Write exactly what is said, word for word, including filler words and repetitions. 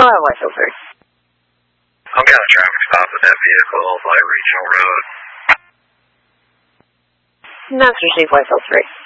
Hello, voice oh three. I'm got a traffic stop with that vehicle by Regional Road. Master Chief, voice oh three.